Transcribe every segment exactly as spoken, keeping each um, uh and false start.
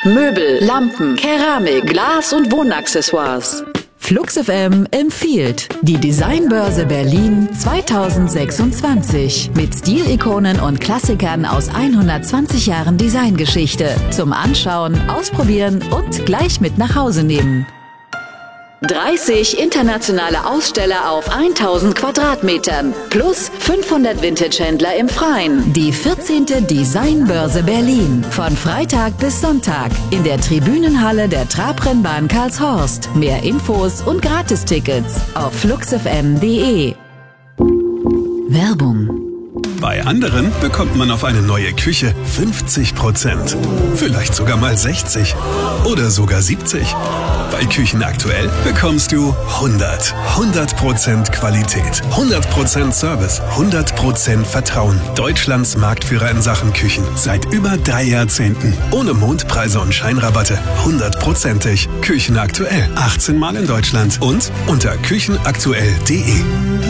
Möbel, Lampen, Keramik, Glas und Wohnaccessoires. Flux F M empfiehlt die Designbörse Berlin zweitausendsechsundzwanzig mit Stilikonen und Klassikern aus hundertzwanzig Jahren Designgeschichte zum Anschauen, Ausprobieren und gleich mit nach Hause nehmen. dreißig internationale Aussteller auf tausend Quadratmetern plus fünfhundert Vintage-Händler im Freien. Die vierzehnte Designbörse Berlin von Freitag bis Sonntag in der Tribünenhalle der Trabrennbahn Karlshorst. Mehr Infos und Gratistickets auf flux f m punkt de. Werbung. Bei anderen bekommt man auf eine neue Küche fünfzig Prozent. Vielleicht sogar mal sechzig oder sogar siebzig. Bei Küchen aktuell bekommst du hundert. hundert Prozent Qualität, hundert Prozent Service, hundert Prozent Vertrauen. Deutschlands Marktführer in Sachen Küchen. Seit über drei Jahrzehnten. Ohne Mondpreise und Scheinrabatte. hundertprozentig. Küchen aktuell. achtzehn Mal in Deutschland. Und unter küchenaktuell punkt de.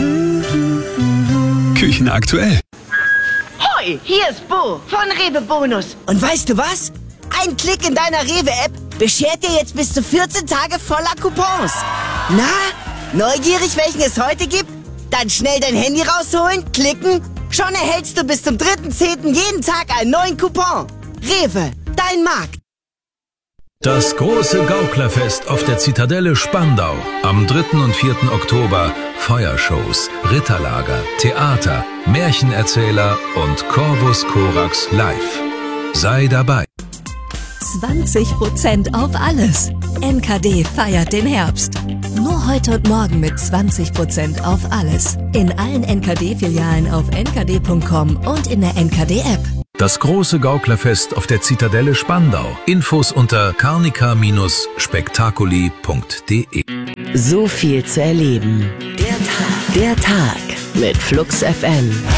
Küchen aktuell. Hoi, hier ist Bo von Rewe Bonus. Und weißt du was? Ein Klick in deiner Rewe-App beschert dir jetzt bis zu vierzehn Tage voller Coupons. Na, neugierig, welchen es heute gibt? Dann schnell dein Handy rausholen, klicken. Schon erhältst du bis zum dritten zehnten jeden Tag einen neuen Coupon. Rewe, dein Markt. Das große Gauklerfest auf der Zitadelle Spandau. Am dritten und vierten Oktober Feuershows, Ritterlager, Theater, Märchenerzähler und Corvus Corax live. Sei dabei. zwanzig Prozent auf alles. N K D feiert den Herbst. Nur heute und morgen mit zwanzig Prozent auf alles. In allen N K D-Filialen auf n k d punkt com und in der N K D-App. Das große Gauklerfest auf der Zitadelle Spandau. Infos unter carnica spektakuli punkt de. So viel zu erleben. Der Tag. Der Tag mit Flux F M.